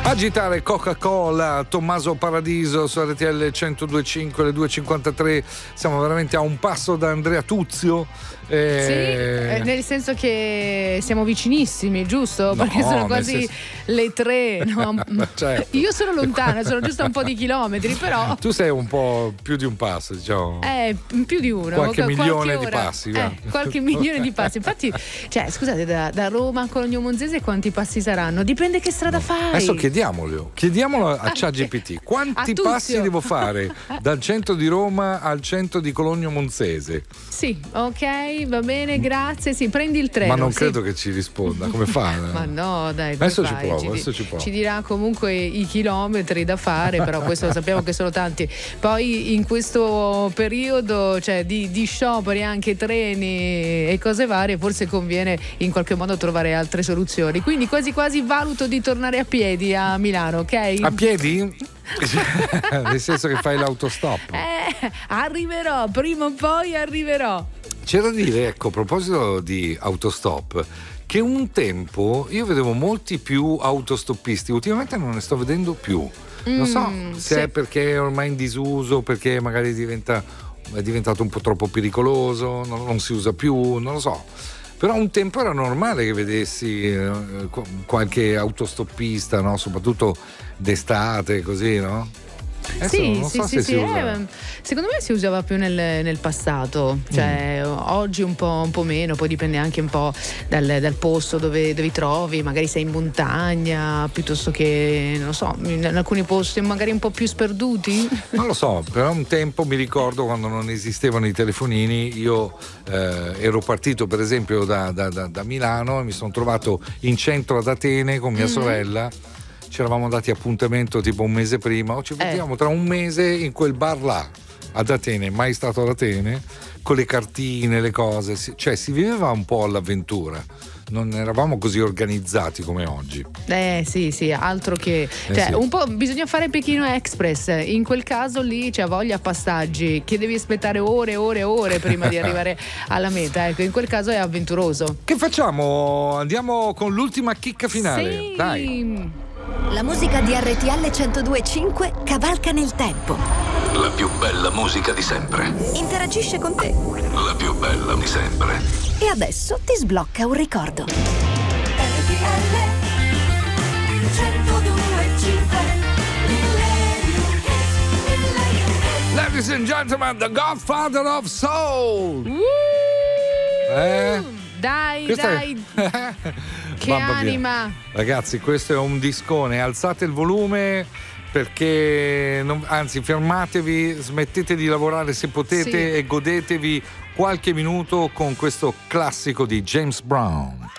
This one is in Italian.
Agitare Coca-Cola, Tommaso Paradiso su RTL 102.5, le 2.53. Siamo veramente a un passo da Andrea Tuzio. Sì, nel senso che siamo vicinissimi, giusto? No, perché sono quasi le 3. No? Certo. Io sono lontana, sono giusto a un po' di chilometri, però. Tu sei un po' più di un passo, diciamo. Più di uno. Qualche milione ora. di passi. Qualche milione di passi. Infatti, cioè, scusate, da Roma a Cologno Monzese quanti passi saranno? Dipende che strada fai. Adesso chiediamolo a ChatGPT. Quanti passi devo fare dal centro di Roma al centro di Cologno Monzese? Sì, ok, va bene, grazie. Sì, prendi il treno. Ma non credo che ci risponda. Come fa? Ma no, dai. Adesso ci provo. Ci dirà comunque i chilometri da fare, però questo lo sappiamo che sono tanti. Poi in questo periodo, cioè di scioperi, anche treni e cose varie, forse conviene in qualche modo trovare altre soluzioni. Quindi quasi quasi valuto di tornare a piedi a Milano, ok? A piedi? Nel senso che fai l'autostop. Arriverò, prima o poi arriverò. C'è da dire, ecco, a proposito di autostop, che un tempo io vedevo molti più autostoppisti, ultimamente non ne sto vedendo più. Non so se è perché è ormai in disuso, perché magari è diventato un po' troppo pericoloso, non si usa più, non lo so. Però un tempo era normale che vedessi qualche autostoppista, no? Soprattutto d'estate, così, no? Sì. Secondo me si usava più nel passato, cioè oggi un po' meno, poi dipende anche un po' dal posto dove vi trovi, magari sei in montagna piuttosto che, non lo so, in alcuni posti magari un po' più sperduti. Non lo so, però un tempo mi ricordo quando non esistevano i telefonini, io ero partito per esempio da Milano e mi sono trovato in centro ad Atene con mia sorella. Ci eravamo dati appuntamento tipo un mese prima, ci vediamo tra un mese in quel bar là ad Atene, mai stato ad Atene, con le cartine, le cose, cioè si viveva un po' all'avventura. Non eravamo così organizzati come oggi. Sì, altro che cioè, un po' bisogna fare Pechino Express. In quel caso lì c'è voglia passaggi che devi aspettare ore e ore e ore prima di arrivare alla meta. Ecco, in quel caso è avventuroso. Che facciamo? Andiamo con l'ultima chicca finale. Sì. Dai. La musica di RTL 102.5 cavalca nel tempo. La più bella musica di sempre. Interagisce con te. La più bella di sempre. E adesso ti sblocca un ricordo. RTL 102.5 Ladies and gentlemen, the Godfather of Soul. Dai. Che Mamma anima. mia. Ragazzi, questo è un discone, alzate il volume perché anzi fermatevi, smettete di lavorare se potete e godetevi qualche minuto con questo classico di James Brown.